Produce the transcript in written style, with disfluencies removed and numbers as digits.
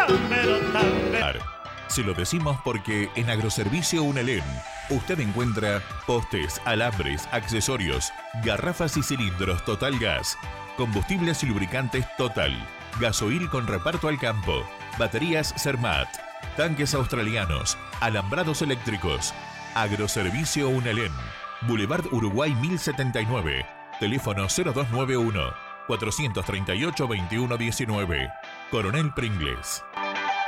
pero tan... Se lo decimos porque en Agroservicio Unelén usted encuentra postes, alambres, accesorios, garrafas y cilindros Total Gas, combustibles y lubricantes Total, gasoil con reparto al campo, baterías Cermat, tanques australianos, alambrados eléctricos. Agroservicio Unelén, Boulevard Uruguay 1079, teléfono 0291 438 2119, Coronel Pringles.